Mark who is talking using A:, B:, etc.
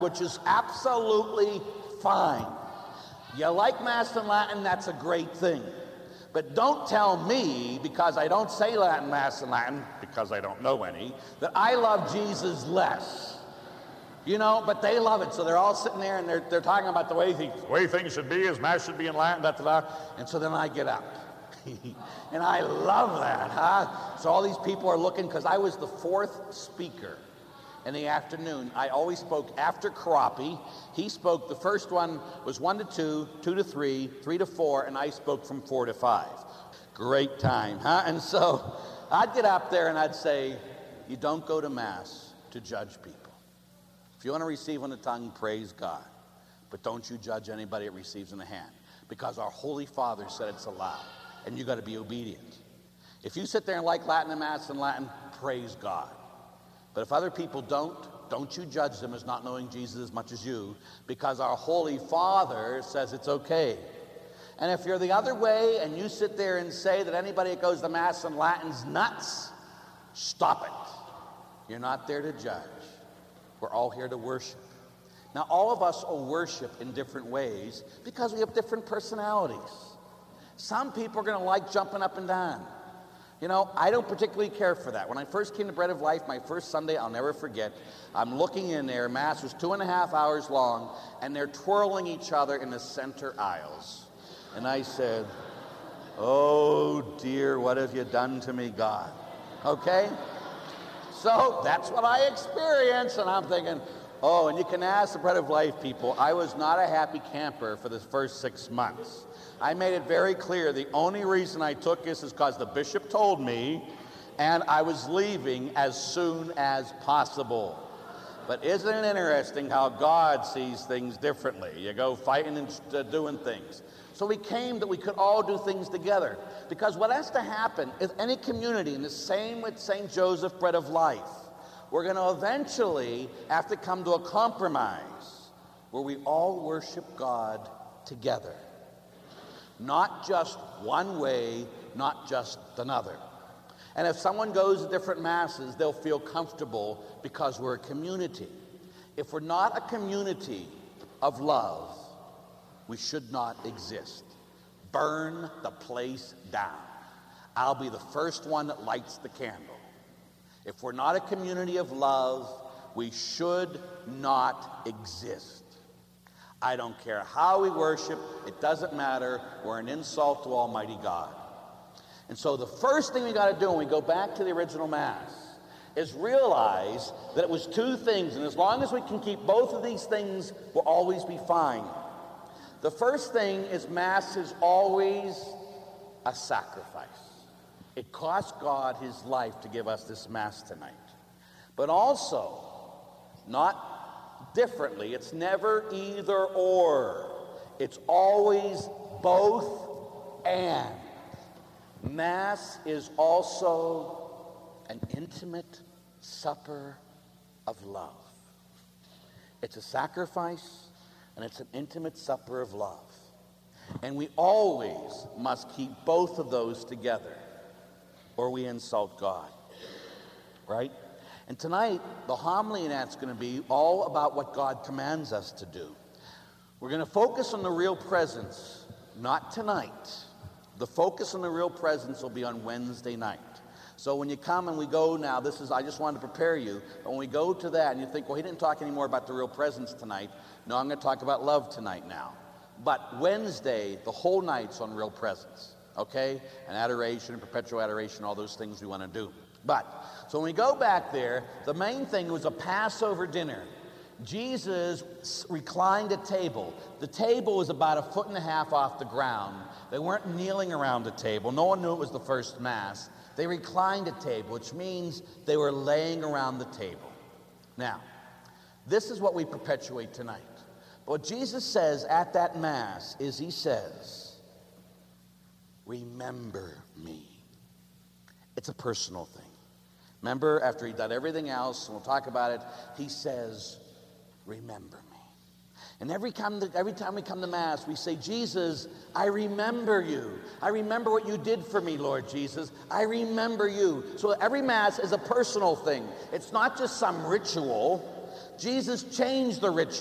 A: which is absolutely fine. You like Mass in Latin, that's a great thing. But don't tell me, because I don't say Latin Mass in Latin, because I don't know any, that I love Jesus less. You know, but they love it. So they're all sitting there and they're talking about the way things should be, as Mass should be in Latin, And so then I get up. And I love that, huh? So all these people are looking, because I was the fourth speaker in the afternoon. I always spoke after Karapi. He spoke, the first one was 1 to 2, 2 to 3, 3 to 4, and I spoke from 4 to 5. Great time, huh? And so I'd get up there and I'd say, you don't go to Mass to judge people. If you want to receive on the tongue, praise God. But don't you judge anybody that receives in the hand, because our Holy Father said it's allowed, and you got to be obedient. If you sit there and like Latin and Mass in Latin, praise God. But if other people don't you judge them as not knowing Jesus as much as you, because our Holy Father says it's okay. And if you're the other way and you sit there and say that anybody that goes to Mass in Latin's nuts, stop it. You're not there to judge. We're all here to worship. Now, all of us will worship in different ways because we have different personalities. Some people are going to like jumping up and down. You know, I don't particularly care for that. When I first came to Bread of Life, my first Sunday, I'll never forget, I'm looking in there, Mass was 2.5 hours long, and they're twirling each other in the center aisles. And I said, oh dear, what have you done to me, God? Okay? So that's what I experienced, and I'm thinking, oh, and you can ask the Bread of Life people, I was not a happy camper for the first 6 months. I made it very clear the only reason I took this is because the bishop told me, and I was leaving as soon as possible. But isn't it interesting how God sees things differently? You go fighting and doing things. So we came that we could all do things together. Because what has to happen is any community, and the same with St. Joseph Bread of Life, we're going to eventually have to come to a compromise where we all worship God together. Not just one way, not just another. And if someone goes to different Masses, they'll feel comfortable because we're a community. If we're not a community of love, we should not exist. Burn the place down. I'll be the first one that lights the candle. If we're not a community of love, we should not exist. I don't care how we worship, it doesn't matter. We're an insult to Almighty God. And so the first thing we got to do when we go back to the original Mass is realize that it was two things, and as long as we can keep both of these things, we'll always be fine. The first thing is Mass is always a sacrifice. It cost God his life to give us this Mass tonight. But also, not differently, it's never either or. It's always both and. Mass is also an intimate supper of love. It's a sacrifice and it's an intimate supper of love. And we always must keep both of those together or we insult God. Right? And tonight, the homily in that's going to be all about what God commands us to do. We're going to focus on the real presence, not tonight. The focus on the real presence will be on Wednesday night. So when you come and we go now, I just wanted to prepare you. But when we go to that and you think, well, he didn't talk anymore about the real presence tonight. No, I'm going to talk about love tonight now. But Wednesday, the whole night's on real presence. Okay? And adoration, and perpetual adoration, all those things we want to do. So when we go back there, the main thing was a Passover dinner. Jesus reclined at table. The table was about 1.5 feet off the ground. They weren't kneeling around the table. No one knew it was the first Mass. They reclined at table, which means they were laying around the table. Now, this is what we perpetuate tonight. But what Jesus says at that Mass is he says, remember me. It's a personal thing. Remember, after he done everything else, and we'll talk about it, he says, remember me. And every time we come to Mass, we say, Jesus, I remember you. I remember what you did for me, Lord Jesus. I remember you. So every Mass is a personal thing. It's not just some ritual. Jesus changed the rich